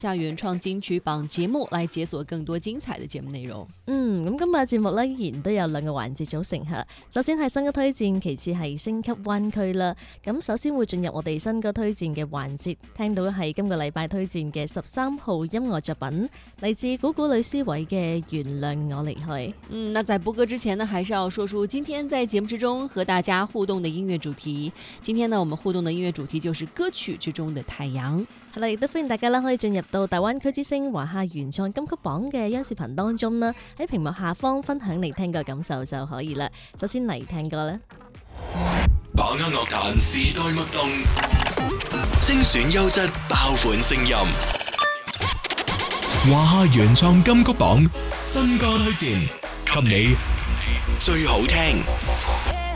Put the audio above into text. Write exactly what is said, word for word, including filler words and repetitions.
下原創金曲榜節目來解鎖更多精彩的節目內容。 嗯，咁今日節目呢依然都有兩個環節組成嚇。首先係新歌推薦，其次係升級灣區啦。咁首先會進入我哋新歌推薦嘅環節，聽到係今個禮拜推薦嘅十三號音樂作品，嚟自古古呂思緯嘅《原諒我離去》。 嗯，那在播歌之前呢，還是要說出今天在節目之中和大家互動的音樂主題。今天呢，我們互動的音樂主題就是歌曲之中的太陽。 係啦，亦都歡迎大家啦，可以進入到大灣區之星華夏原創金曲榜嘅央視頻當中啦，喺屏幕下方分享你聽過感受就可以啦。首先嚟聽歌啦， 把握樂壇時代脈動，精選優質爆款聲音，華夏原創金曲榜新歌推薦，給你最好聽。